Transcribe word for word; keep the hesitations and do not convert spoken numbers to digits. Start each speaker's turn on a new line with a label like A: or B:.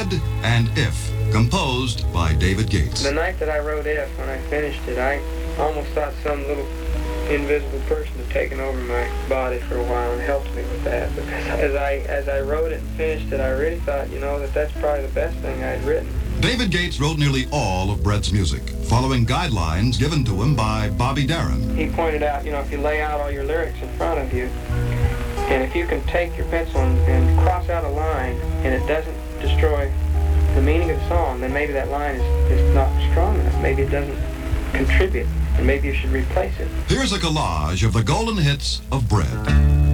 A: Bread and If, composed by David Gates.
B: The night that I wrote If, when I finished it, I almost thought some little invisible person had taken over my body for a while and helped me with that. Because as I, as I wrote it and finished it, I really thought, you know, that that's probably the best thing I'd written.
A: David Gates wrote nearly all of Bread's music, following guidelines given to him by Bobby Darin.
B: He pointed out, you know, if you lay out all your lyrics in front of you, and if you can take your pencil and, and cross out a line, and it doesn't destroy the meaning of the song, then maybe that line is, is not strong enough. Maybe it doesn't contribute, and maybe you should replace it.
A: Here's a collage of the golden hits of Bread.